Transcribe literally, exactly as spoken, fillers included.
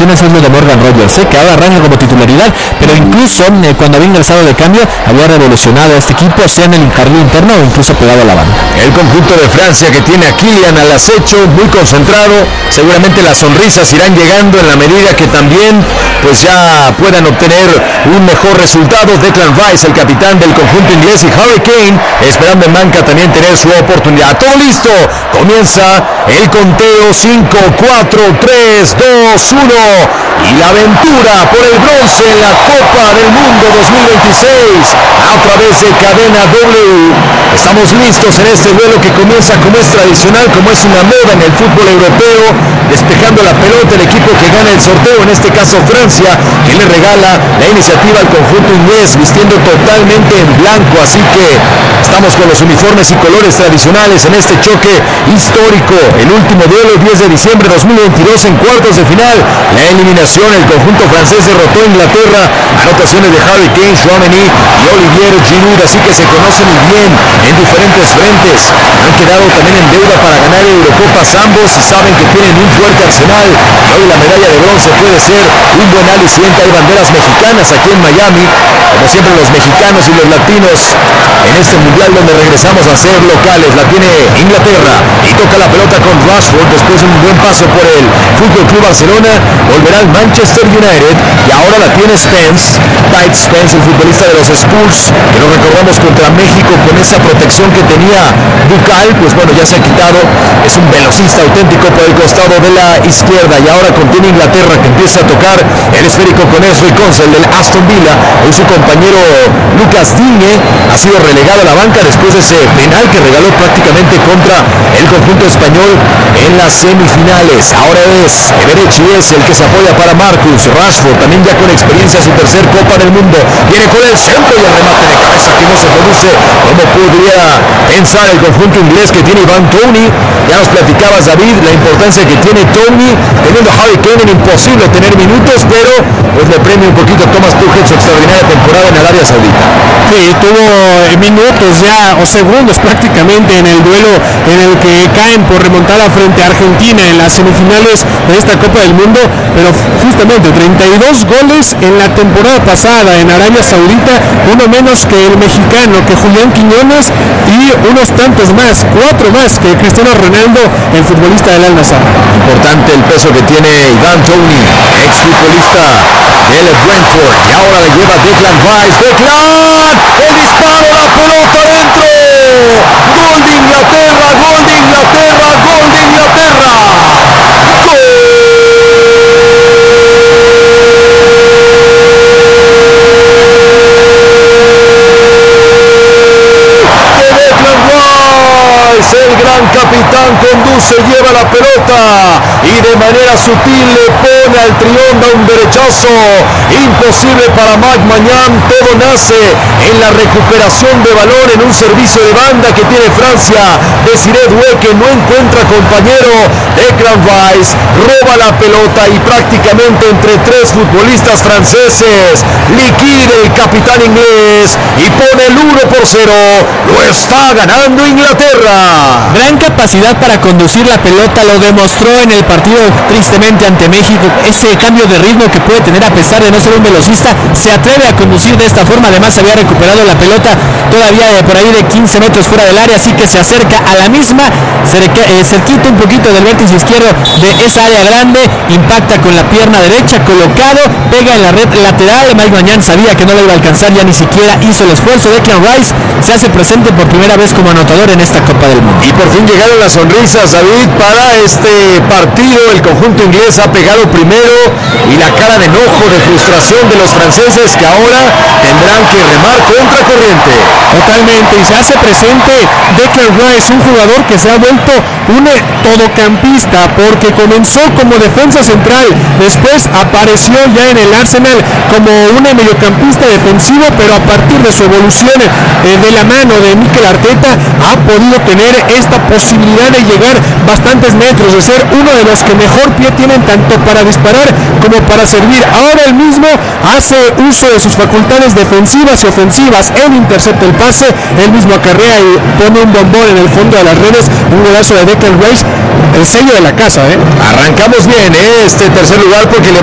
lesiones es lo de Morgan Rogers, ¿eh? que ahora arranca como titularidad, pero incluso eh, cuando había ingresado de cambio había revolucionado a este equipo, sea en el jardín interno o incluso pegado a la banda. El conjunto de Francia, que tiene a Kylian al acecho, muy concentrado, seguramente las sonrisas irán llegando en la medida que también pues ya puedan obtener un mejor resultado. Declan Rice, el capitán del conjunto inglés, y Harry Kane esperando en banca también tener su oportunidad. Todo listo, comienza el conteo. Cinco, cuatro, tres, dos, uno, y la aventura por el bronce en la Copa del Mundo dos mil veintiséis a través de Cadena W. Estamos listos en este duelo que comienza como es tradicional, como es una moda en el fútbol europeo, despejando la pelota el equipo que gana el sorteo, en este caso Francia, que le regala la iniciativa al conjunto inglés, vistiendo totalmente en blanco, así que estamos con los uniformes y colores tradicionales en este choque histórico. El último duelo, diez de diciembre de dos mil veintidós, en cuartos de final, la eliminación, el conjunto francés derrotó a Inglaterra, anotaciones de Harry Kane, Tchouaméni y Olivier Giroud, así que se conocen muy bien en diferentes frentes. Han quedado también en deuda para ganar Eurocopas ambos y saben que tienen un fuerte arsenal, y hoy la medalla de bronce puede ser un buen aliciente. Hay banderas mexicanas aquí en Miami, como siempre los mexicanos y los latinos en este mundial donde regresamos a ser locales. La tiene Inglaterra y toca la pelota con Rashford después de un buen paso por el Fútbol Club Barcelona, volverá al Manchester United y ahora la tiene Spence, Tite Spence, el futbolista de los Spurs, que lo recordamos contra México con esa protección que tenía bucal, pues bueno, ya se ha quitado. Es un velocista auténtico por el costado de la izquierda, y ahora contiene Inglaterra, que empieza a tocar el esférico con Ezri Konsa, el del Aston Villa. Hoy su compañero Lucas Digne ha sido relegado a la banca después de ese penal que regaló prácticamente contra el conjunto español en las semifinales. Ahora es Eberechi, es el que se apoya para Marcus Rashford, también ya con experiencia, su tercer Copa del Mundo. Viene con el centro y el remate de cabeza que no se produce como podría pensar el conjunto inglés, que tiene Ivan Toney. Ya nos platicabas, David, la importancia que tiene Toney, teniendo a Harry Kane, imposible tener minutos, pero pues le premia un poquito a Thomas Tuchel su extraordinaria temporada en el Arabia Saudita. Sí, tuvo minutos ya o segundos prácticamente en el duelo en el que caen por remontada frente a Argentina en las semifinales de esta Copa del Mundo, pero justamente treinta y dos goles en la temporada pasada en Arabia Saudita, uno menos que el mexicano, que Julián Quiñones, y unos tantos más, cuatro más que Cristiano Ronaldo, el futbolista del Al-Nassr. Importante el peso que tiene Ivan Toney, ex futbolista del Brentford, y ahora le lleva Declan Rice. Declan, el disparo, la pelota dentro, gol de Inglaterra, gol de Inglaterra, gol de Inglaterra, gol de Declan Rice. El gran capitán conduce, lleva la pelota y de manera sutil le pone al triunfo un derechazo imposible para Mike Maignan. Todo nace en la recuperación de balón en un servicio de banda que tiene Francia. Desiré Doué, que no encuentra compañero. Declan Rice roba la pelota y prácticamente entre tres futbolistas franceses liquida el capitán inglés y pone el uno por cero. Lo está ganando Inglaterra. Gran capacidad para conducir la pelota, lo demostró en el partido tristemente ante México. Ese cambio de ritmo que puede tener a pesar de no ser un velocista, se atreve a conducir de esta forma. Además había recuperado la pelota todavía de por ahí de quince metros fuera del área, así que se acerca a la misma, cerca, eh, cerquita un poquito del vértice izquierdo de esa área grande, impacta con la pierna derecha, colocado, pega en la red lateral. Mike Maignan sabía que no lo iba a alcanzar, ya ni siquiera hizo el esfuerzo. Declan Rice se hace presente por primera vez como anotador en esta Copa del Mundo. Y por fin llegaron las sonrisas, David, para este partido. El conjunto inglés ha pegado primero, y la cara de enojo, de frustración de los franceses, que ahora tendrán que remar contra corriente. Totalmente, y se hace presente Declan Rice, un jugador que se ha vuelto un todocampista, porque comenzó como defensa central, después apareció ya en el Arsenal como un mediocampista defensivo, pero a partir de su evolución eh, de la mano de Mikel Arteta ha podido tener esta posibilidad de llegar bastantes metros, de ser uno de los que mejor pie tienen tanto para disparar como para servir. Ahora él mismo hace uso de sus facultades defensivas y ofensivas, él intercepta el pase, él mismo acarrea y pone un bombón en el fondo de las redes, un golazo de Declan Rice, el sello de la casa. ¿eh? Arrancamos bien, ¿eh? este tercer lugar, porque le